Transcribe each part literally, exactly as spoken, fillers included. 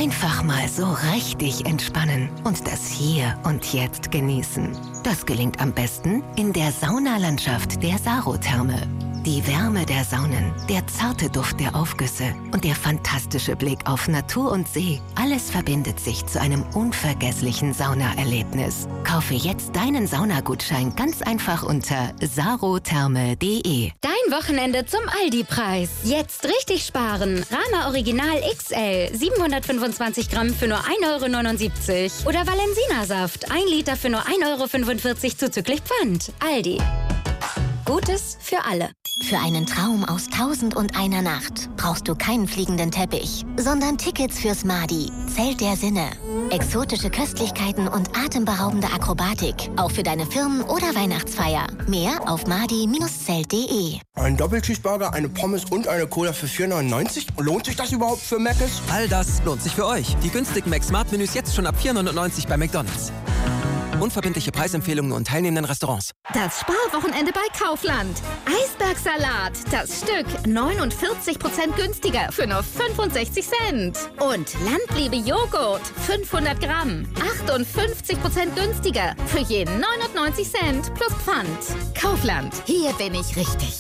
Einfach mal so richtig entspannen und das Hier und Jetzt genießen. Das gelingt am besten in der Saunalandschaft der Sarotherme. Die Wärme der Saunen, der zarte Duft der Aufgüsse und der fantastische Blick auf Natur und See. Alles verbindet sich zu einem unvergesslichen Saunaerlebnis. Kaufe jetzt deinen Saunagutschein ganz einfach unter sarotherme punkt de. Dein Wochenende zum Aldi-Preis. Jetzt richtig sparen. Rama Original X L siebenhundertfünfundzwanzig Gramm für nur ein Euro neunundsiebzig. Oder Valensina-Saft ein Liter für nur ein Euro fünfundvierzig zuzüglich Pfand. Aldi. Gutes für alle. Für einen Traum aus Tausend und einer Nacht brauchst du keinen fliegenden Teppich, sondern Tickets fürs Madi, Zelt der Sinne. Exotische Köstlichkeiten und atemberaubende Akrobatik, auch für deine Firmen- oder Weihnachtsfeier. Mehr auf madi Bindestrich zelt punkt de. Ein Doppelcheeseburger, eine Pommes und eine Cola für vier neunundneunzig? Lohnt sich das überhaupt für Mc's? All das lohnt sich für euch. Die günstigen Mac-Smart-Menüs jetzt schon ab vier neunundneunzig bei McDonald's. Unverbindliche Preisempfehlungen und teilnehmenden Restaurants. Das Sparwochenende bei Kaufland. Eisbergsalat, das Stück neunundvierzig Prozent günstiger für nur fünfundsechzig Cent. Und Landliebe Joghurt, fünfhundert Gramm, achtundfünfzig Prozent günstiger für je neunundneunzig Cent plus Pfand. Kaufland, hier bin ich richtig.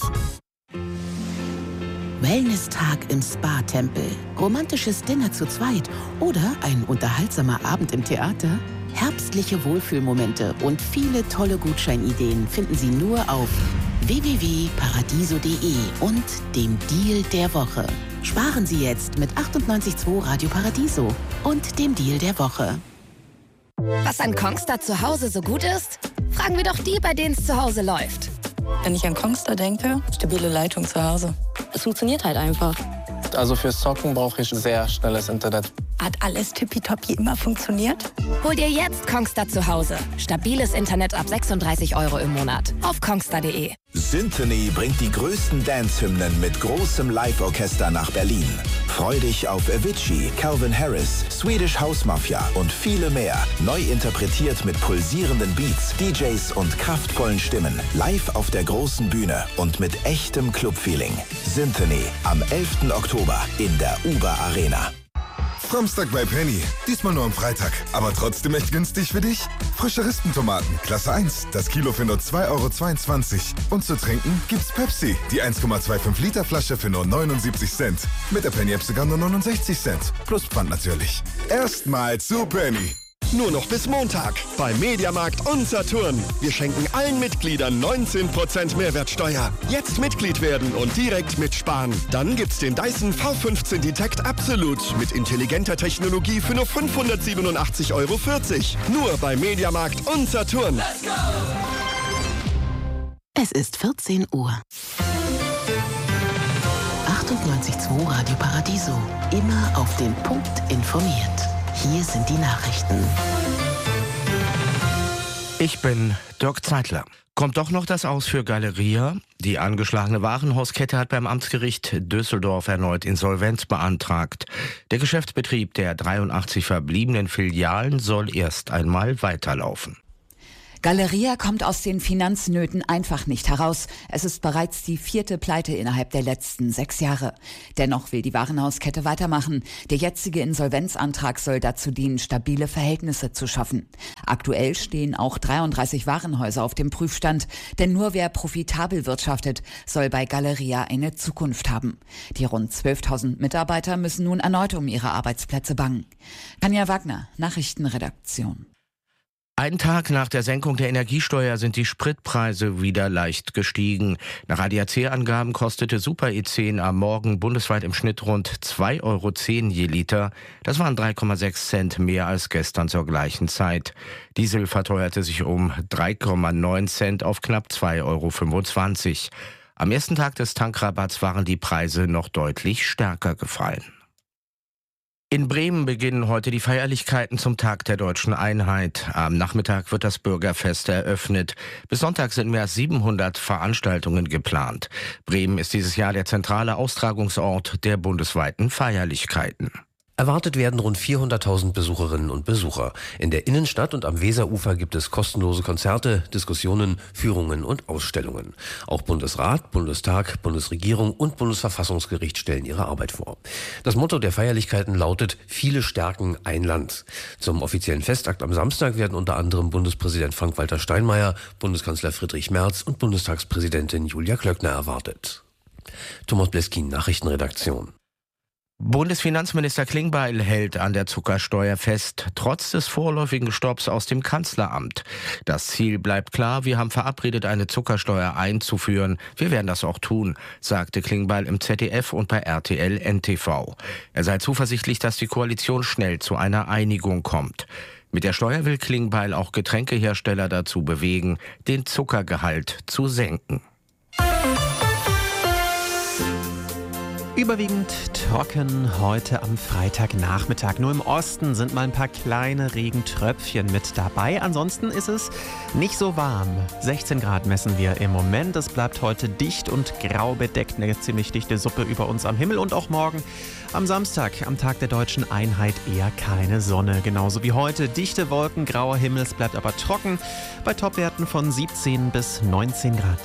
Wellness-Tag im Spa-Tempel, romantisches Dinner zu zweit oder ein unterhaltsamer Abend im Theater? Herbstliche Wohlfühlmomente und viele tolle Gutscheinideen finden Sie nur auf w w w punkt paradiso punkt de und dem Deal der Woche. Sparen Sie jetzt mit achtundneunzig Komma zwei Radio Paradiso und dem Deal der Woche. Was an Kongstar zu Hause so gut ist? Fragen wir doch die, bei denen es zu Hause läuft. Wenn ich an Kongstar denke, stabile Leitung zu Hause. Es funktioniert halt einfach. Also fürs Zocken brauche ich sehr schnelles Internet. Hat alles tippitoppi immer funktioniert? Hol dir jetzt Kongstar zu Hause. Stabiles Internet ab sechsunddreißig Euro im Monat. Auf kongstar punkt de. Symphony bringt die größten Dance-Hymnen mit großem Live-Orchester nach Berlin. Freu dich auf Avicii, Calvin Harris, Swedish House Mafia und viele mehr. Neu interpretiert mit pulsierenden Beats, D Js und kraftvollen Stimmen. Live auf der großen Bühne und mit echtem Club-Feeling. Symphony am elften Oktober in der Uber Arena. Samstag bei Penny. Diesmal nur am Freitag. Aber trotzdem echt günstig für dich? Frische Rispentomaten, Klasse eins. Das Kilo für nur zwei Euro zweiundzwanzig. Und zu trinken gibt's Pepsi. Die eins Komma fünfundzwanzig Liter Flasche für nur neunundsiebzig Cent. Mit der Penny-App sogar nur neunundsechzig Cent. Plus Pfand natürlich. Erstmal zu Penny. Nur noch bis Montag bei Mediamarkt und Saturn. Wir schenken allen Mitgliedern neunzehn Prozent Mehrwertsteuer. Jetzt Mitglied werden und direkt mitsparen. Dann gibt's den Dyson V fünfzehn Detect Absolute mit intelligenter Technologie für nur fünfhundertsiebenundachtzig Euro vierzig. Nur bei Mediamarkt und Saturn. Let's go! Es ist vierzehn Uhr. achtundneunzig Komma zwei Radio Paradiso. Immer auf den Punkt informiert. Hier sind die Nachrichten. Ich bin Dirk Zeitler. Kommt doch noch das Aus für Galeria? Die angeschlagene Warenhauskette hat beim Amtsgericht Düsseldorf erneut Insolvenz beantragt. Der Geschäftsbetrieb der dreiundachtzig verbliebenen Filialen soll erst einmal weiterlaufen. Galeria kommt aus den Finanznöten einfach nicht heraus. Es ist bereits die vierte Pleite innerhalb der letzten sechs Jahre. Dennoch will die Warenhauskette weitermachen. Der jetzige Insolvenzantrag soll dazu dienen, stabile Verhältnisse zu schaffen. Aktuell stehen auch dreiunddreißig Warenhäuser auf dem Prüfstand. Denn nur wer profitabel wirtschaftet, soll bei Galeria eine Zukunft haben. Die rund zwölftausend Mitarbeiter müssen nun erneut um ihre Arbeitsplätze bangen. Tanja Wagner, Nachrichtenredaktion. Einen Tag nach der Senkung der Energiesteuer sind die Spritpreise wieder leicht gestiegen. Nach A D A C-Angaben kostete Super E zehn am Morgen bundesweit im Schnitt rund zwei Euro zehn je Liter. Das waren drei Komma sechs Cent mehr als gestern zur gleichen Zeit. Diesel verteuerte sich um drei Komma neun Cent auf knapp zwei Euro fünfundzwanzig. Am ersten Tag des Tankrabatts waren die Preise noch deutlich stärker gefallen. In Bremen beginnen heute die Feierlichkeiten zum Tag der Deutschen Einheit. Am Nachmittag wird das Bürgerfest eröffnet. Bis Sonntag sind mehr als siebenhundert Veranstaltungen geplant. Bremen ist dieses Jahr der zentrale Austragungsort der bundesweiten Feierlichkeiten. Erwartet werden rund vierhunderttausend Besucherinnen und Besucher. In der Innenstadt und am Weserufer gibt es kostenlose Konzerte, Diskussionen, Führungen und Ausstellungen. Auch Bundesrat, Bundestag, Bundesregierung und Bundesverfassungsgericht stellen ihre Arbeit vor. Das Motto der Feierlichkeiten lautet: Viele stärken ein Land. Zum offiziellen Festakt am Samstag werden unter anderem Bundespräsident Frank-Walter Steinmeier, Bundeskanzler Friedrich Merz und Bundestagspräsidentin Julia Klöckner erwartet. Thomas Bleskin, Nachrichtenredaktion. Bundesfinanzminister Klingbeil hält an der Zuckersteuer fest, trotz des vorläufigen Stopps aus dem Kanzleramt. Das Ziel bleibt klar, wir haben verabredet, eine Zuckersteuer einzuführen. Wir werden das auch tun, sagte Klingbeil im Z D F und bei R T L N T V. Er sei zuversichtlich, dass die Koalition schnell zu einer Einigung kommt. Mit der Steuer will Klingbeil auch Getränkehersteller dazu bewegen, den Zuckergehalt zu senken. Überwiegend trocken heute am Freitagnachmittag. Nur im Osten sind mal ein paar kleine Regentröpfchen mit dabei. Ansonsten ist es nicht so warm. sechzehn Grad messen wir im Moment. Es bleibt heute dicht und grau bedeckt. Eine ziemlich dichte Suppe über uns am Himmel. Und auch morgen am Samstag, am Tag der Deutschen Einheit, eher keine Sonne. Genauso wie heute. Dichte Wolken, grauer Himmel. Es bleibt aber trocken bei Topwerten von siebzehn bis neunzehn Grad.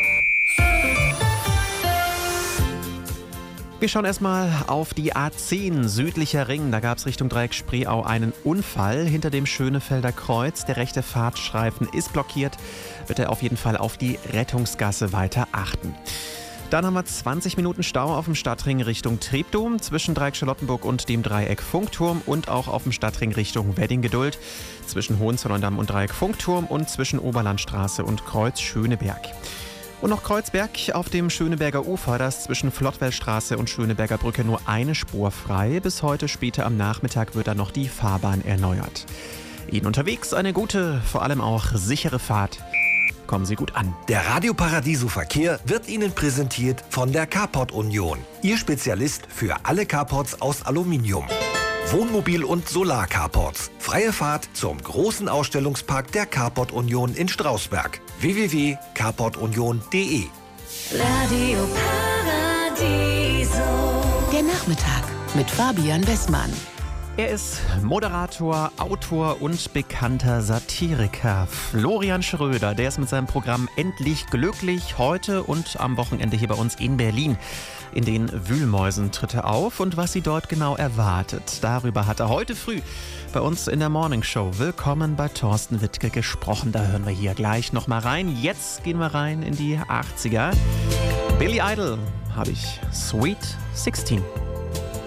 Wir schauen erstmal auf die A zehn, südlicher Ring. Da gab es Richtung Dreieck Spreeau einen Unfall hinter dem Schönefelder Kreuz. Der rechte Fahrtstreifen ist blockiert. Bitte auf jeden Fall auf die Rettungsgasse weiter achten. Dann haben wir zwanzig Minuten Stau auf dem Stadtring Richtung Treptow, zwischen Dreieck Charlottenburg und dem Dreieck Funkturm und auch auf dem Stadtring Richtung Wedding-Geduld, zwischen Hohenzollern-Damm und Dreieck Funkturm und zwischen Oberlandstraße und Kreuz Schöneberg. Und noch Kreuzberg auf dem Schöneberger Ufer, da ist zwischen Flottwellstraße und Schöneberger Brücke nur eine Spur frei. Bis heute später am Nachmittag wird dann noch die Fahrbahn erneuert. Ihnen unterwegs eine gute, vor allem auch sichere Fahrt. Kommen Sie gut an. Der Radio Paradiso Verkehr wird Ihnen präsentiert von der Carport Union. Ihr Spezialist für alle Carports aus Aluminium. Wohnmobil- und Solar-Carports. Freie Fahrt zum großen Ausstellungspark der Carport Union in Strausberg. w w w punkt carport union punkt d e Radio Paradiso. Der Nachmittag mit Fabian Westmann. Er ist Moderator, Autor und bekannter Satiriker. Florian Schröder, der ist mit seinem Programm Endlich glücklich heute und am Wochenende hier bei uns in Berlin. In den Wühlmäusen tritt er auf und was sie dort genau erwartet, darüber hat er heute früh bei uns in der Morning Show Willkommen bei Thorsten Wittke gesprochen. Da hören wir hier gleich nochmal rein. Jetzt gehen wir rein in die achtziger. Billy Idol habe ich Sweet sixteen.